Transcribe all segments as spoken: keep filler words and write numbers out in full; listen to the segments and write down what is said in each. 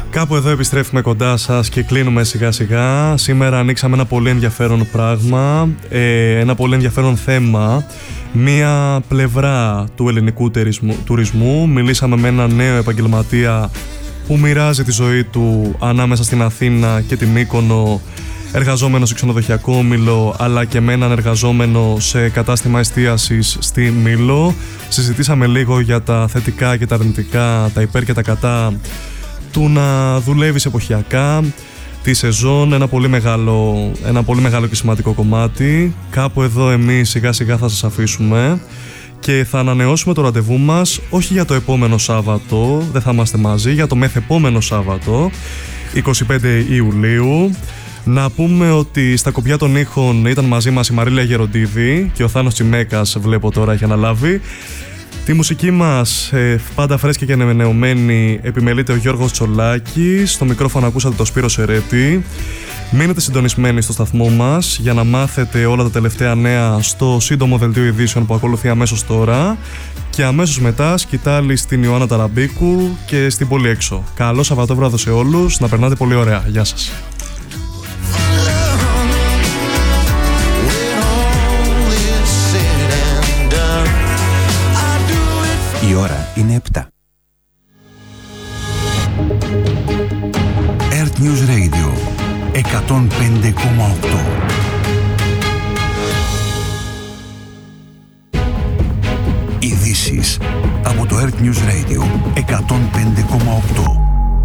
Κάπου εδώ επιστρέφουμε κοντά σας και κλείνουμε σιγά σιγά. Σήμερα ανοίξαμε ένα πολύ ενδιαφέρον πράγμα, ε, ένα πολύ ενδιαφέρον θέμα, μία πλευρά του ελληνικού τουρισμού, τουρισμού. Μιλήσαμε με έναν νέο επαγγελματία που μοιράζει τη ζωή του ανάμεσα στην Αθήνα και την Μύκονο, εργαζόμενο σε ξενοδοχειακό όμιλο, αλλά και με έναν εργαζόμενο σε κατάστημα εστίασης στη Μήλο. Συζητήσαμε λίγο για τα θετικά και τα αρνητικά, τα υπέρ και τα κατά του να δουλεύεις εποχιακά, τη σεζόν, ένα πολύ μεγάλο, ένα πολύ μεγάλο και σημαντικό κομμάτι. Κάπου εδώ εμείς σιγά σιγά θα σας αφήσουμε και θα ανανεώσουμε το ραντεβού μας, όχι για το επόμενο Σάββατο, δεν θα είμαστε μαζί, για το μεθεπόμενο Σάββατο, είκοσι πέντε Ιουλίου. Να πούμε ότι στα κοπιά των ήχων ήταν μαζί μας η Μαρίλα Γεροντίδη και ο Θάνος Τσιμέκας, βλέπω τώρα, έχει αναλάβει. Τη μουσική μας, ε, πάντα φρέσκια και ανανεωμένη, επιμελείται ο Γιώργος Τσολάκης. Στο μικρόφωνο ακούσατε το Σπύρο Σερέτη. Μείνετε συντονισμένοι στο σταθμό μας για να μάθετε όλα τα τελευταία νέα στο σύντομο δελτίο ειδήσεων που ακολουθεί αμέσως τώρα. Και αμέσως μετά σκητάλη στην Ιωάννα Ταραμπίκου και στην Πόλη Έξω. Καλό Σαββατόβραδο σε όλους, να περνάτε πολύ ωραία. Γεια σας. Η ώρα είναι επτά. Earth News Radio εκατόν πέντε κόμμα οκτώ. Ειδήσεις από το Earth News Radio εκατόν πέντε κόμμα οκτώ.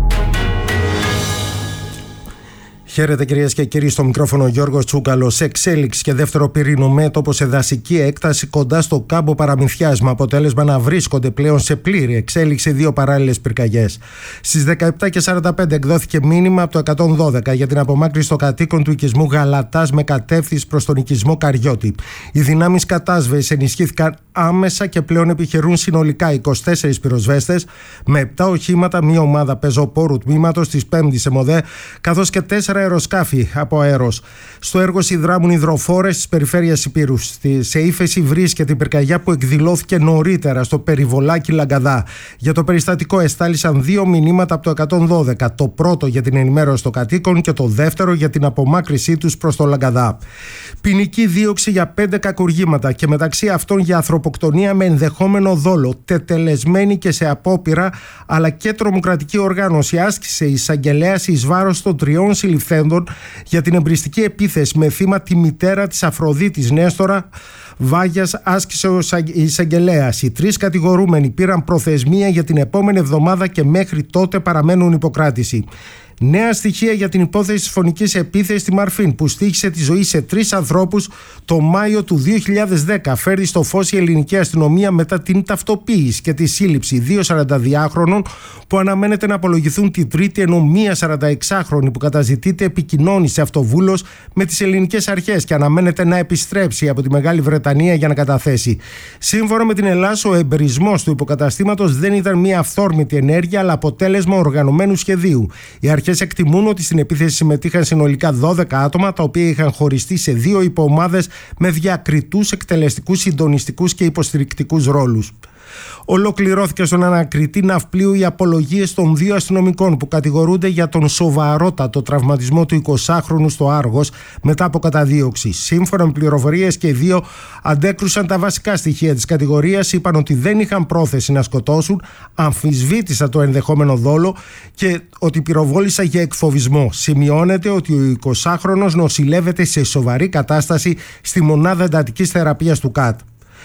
Χαίρετε κυρίες και κύριοι, στο μικρόφωνο Γιώργος Τσούκαλος. Εξέλιξη και δεύτερο πυρήνο μέτωπο σε δασική έκταση κοντά στο κάμπο Παραμυθιάς, με αποτέλεσμα να βρίσκονται πλέον σε πλήρη εξέλιξη δύο παράλληλες πυρκαγιές. Στις δεκαεπτά και σαράντα πέντε εκδόθηκε μήνυμα από το εκατόν δώδεκα για την απομάκρυνση των κατοίκων του οικισμού Γαλατάς με κατεύθυνση προς τον οικισμό Καριώτη. Οι δυνάμεις κατάσβεσης ενισχύθηκαν άμεσα και πλέον επιχειρούν συνολικά είκοσι τέσσερις πυροσβέστες με επτά οχήματα, μία ομάδα πεζοπόρου τμήματος της πέμπτης ΕΜΟΔΕ, καθώς και τέσσερα αεροσκάφη από αέρος. Στο έργο συνδράμουν υδροφόρες της περιφέρειας Ηπείρου. Σε ύφεση βρίσκεται η πυρκαγιά που εκδηλώθηκε νωρίτερα στο περιβολάκι Λαγκαδά. Για το περιστατικό εστάλησαν δύο μηνύματα από το εκατόν δώδεκα. Το πρώτο για την ενημέρωση των κατοίκων και το δεύτερο για την απομάκρυσή τους προς το Λαγκαδά. Ποινική δίωξη για πέντε κακουργήματα και μεταξύ αυτών για ανθρωποκτονία με ενδεχόμενο δόλο, τετελεσμένη και σε απόπειρα, αλλά και τρομοκρατική οργάνωση, άσκησε η εισαγγελέας εις βάρος των τριών συλληφθέντων για την εμπριστική επίθεση με θύμα τη μητέρα της Αφροδίτης Νέστορα Βάγιας, άσκησε ο εισαγγελέας. Οι τρεις κατηγορούμενοι πήραν προθεσμία για την επόμενη εβδομάδα και μέχρι τότε παραμένουν υποκράτηση. Νέα στοιχεία για την υπόθεση της φωνικής επίθεσης στη Μαρφίν που στοίχησε τη ζωή σε τρεις ανθρώπους το Μάιο του δύο χιλιάδες δέκα. Φέρει στο φως η ελληνική αστυνομία μετά την ταυτοποίηση και τη σύλληψη δύο σαρανταδυάχρονων που αναμένεται να απολογηθούν την Τρίτη, ενώ μία σαρανταεξάχρονη που καταζητείται επικοινώνησε αυτοβούλος με τις ελληνικές αρχές και αναμένεται να επιστρέψει από τη Μεγάλη Βρετανία για να καταθέσει. Σύμφωνα με την Ελλάδα, ο εμπειρισμός του υποκαταστήματος δεν ήταν μία αυθόρμητη ενέργεια, αλλά αποτέλεσμα οργανωμένου σχεδίου. Οι αρχές εκτιμούν ότι στην επίθεση συμμετείχαν συνολικά δώδεκα άτομα, τα οποία είχαν χωριστεί σε δύο υποομάδες με διακριτούς, εκτελεστικούς, συντονιστικούς και υποστηρικτικούς ρόλους. Ολοκληρώθηκε στον ανακριτή ναυπλίου οι απολογίες των δύο αστυνομικών που κατηγορούνται για τον σοβαρότατο τραυματισμό του εικοσάχρονου στο Άργος μετά από καταδίωξη. Σύμφωνα με πληροφορίες, και οι δύο αντέκρουσαν τα βασικά στοιχεία της κατηγορίας, είπαν ότι δεν είχαν πρόθεση να σκοτώσουν, αμφισβήτησαν το ενδεχόμενο δόλο και ότι πυροβόλησαν για εκφοβισμό. Σημειώνεται ότι ο εικοσάχρονος νοσηλεύεται σε σοβαρή κατάσταση στη μονάδα εντατικής θεραπείας του ΚΑΤ.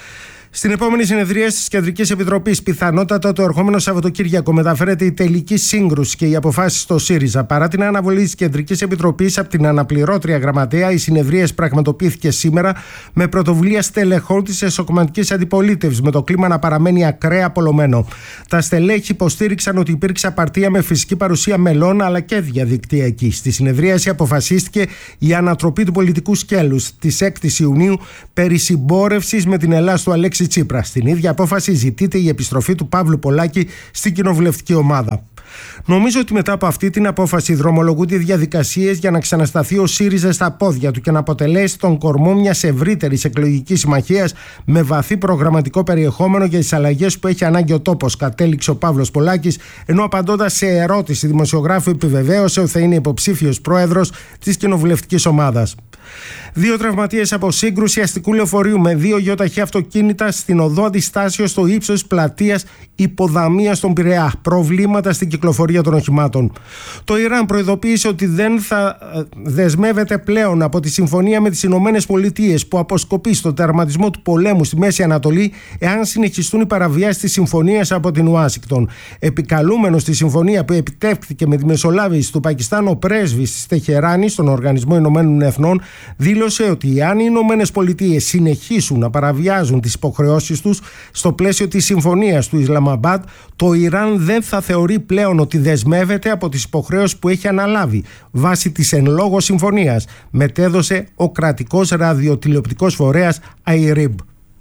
Στην επόμενη συνεδρία της Κεντρικής Επιτροπής, πιθανότατα το ερχόμενο Σαββατοκύριακο, μεταφέρεται η τελική σύγκρουση και οι αποφάσεις στο ΣΥΡΙΖΑ. Παρά την αναβολή της Κεντρικής Επιτροπής από την αναπληρώτρια γραμματέα, η συνεδρία πραγματοποιήθηκε σήμερα με πρωτοβουλία στελεχών της εσωκομματικής αντιπολίτευσης, με το κλίμα να παραμένει ακραία απολωμένο. Τα στελέχη υποστήριξαν ότι υπήρξε απαρτία με φυσική παρουσία μελών αλλά και διαδικτυακή. Στη συνεδρίαση αποφασίστηκε η ανατροπή του πολιτικού σκέλους της έκτη Ιουνίου περί συμπόρευσης με την Ελλάδα του Αλέξη Τσίπρα. Στην ίδια απόφαση ζητείται η επιστροφή του Παύλου Πολάκη στην κοινοβουλευτική ομάδα. Νομίζω ότι μετά από αυτή την απόφαση δρομολογούνται διαδικασίες για να ξανασταθεί ο ΣΥΡΙΖΑ στα πόδια του και να αποτελέσει τον κορμό μιας ευρύτερης εκλογικής συμμαχίας με βαθύ προγραμματικό περιεχόμενο για τις αλλαγές που έχει ανάγκη ο τόπος, κατέληξε ο Παύλος Πολάκης, ενώ απαντώντας σε ερώτηση δημοσιογράφου επιβεβαίωσε ότι θα είναι υποψήφιος πρόεδρος της κοινοβουλευτικής ομάδας. Δύο τραυματίες από σύγκρουση αστικού λεωφορείου με δύο γιοταχή αυτοκίνητα στην οδό Αντιστάσεως στο ύψος πλατείας υποδαμίας στον Πειραιά. Προβλήματα στην κυκλοφορία των οχημάτων. Το Ιράν προειδοποίησε ότι δεν θα δεσμεύεται πλέον από τη συμφωνία με τις Ηνωμένες Πολιτείες που αποσκοπεί στο τερματισμό του πολέμου στη Μέση Ανατολή εάν συνεχιστούν οι παραβιάσεις της συμφωνίας από την Ουάσιγκτον. Επικαλούμενος στη συμφωνία που επιτεύχθηκε με τη μεσολάβηση του Πακιστάν, ο πρέσβης της Τεχεράνη στον Οργανισμό Ηνωμένων Εθνών δήλωσε ότι αν οι Ηνωμένες Πολιτείες συνεχίσουν να παραβιάζουν τις υποχρεώσεις τους στο πλαίσιο της συμφωνίας του Ισλαμαμπάντ, το Ιράν δεν θα θεωρεί πλέον ότι δεσμεύεται από τις υποχρεώσεις που έχει αναλάβει βάσει της εν λόγω συμφωνίας, μετέδωσε ο κρατικός ραδιοτηλεοπτικός φορέας άι αρ άι μπι.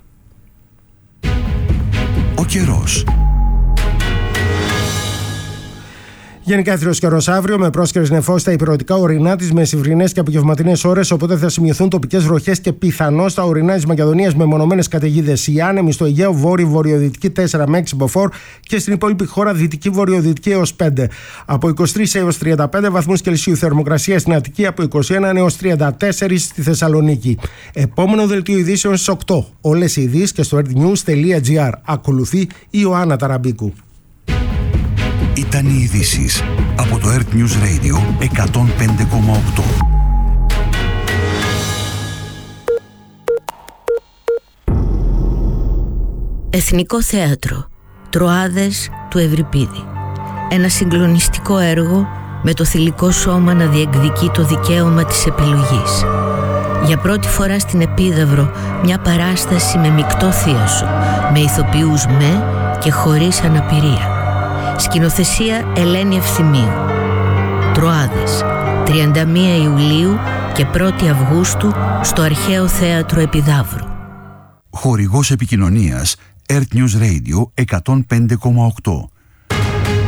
Ο καιρός. Γενικά άθριος καιρός αύριο με πρόσκαιρες νεφώσεις στα υπηρετικά ορεινά της μεσημβρινές και απογευματινές ώρες, οπότε θα σημειωθούν τοπικές βροχές και πιθανώς στα ορεινά της Μακεδονίας με μονομένες καταιγίδες. Οι άνεμοι στο Αιγαίο βόρειο-βορειοδυτική τέσσερα με έξι μποφόρ και στην υπόλοιπη χώρα δυτική-βορειοδυτική έως πέντε. Από είκοσι τρεις έως τριάντα πέντε βαθμούς Κελσίου θερμοκρασία στην Αττική, από είκοσι ένα έως τριάντα τέσσερα στη Θεσσαλονίκη. Επόμενο δελτίο ειδήσεων στις οκτώ. Όλες οι ειδήσεις και στο earthnews τελεία gr. Ακολουθεί η Ιωάννα Ταραμπίκου. Ήταν οι ειδήσεις από το Earth News Radio εκατόν πέντε κόμμα οκτώ. Εθνικό Θέατρο Τροάδες του Ευρυπίδη. Ένα συγκλονιστικό έργο με το θηλυκό σώμα να διεκδικεί το δικαίωμα της επιλογής. Για πρώτη φορά στην Επίδαυρο μια παράσταση με μεικτό θίασο, με ηθοποιούς με και χωρίς αναπηρία. Σκηνοθεσία Ελένη Ευθυμίου. Τροάδες, τριάντα μία Ιουλίου και πρώτη Αυγούστου στο Αρχαίο Θέατρο Επιδαύρου. Χορηγός επικοινωνίας Earth News Radio εκατόν πέντε κόμμα οκτώ.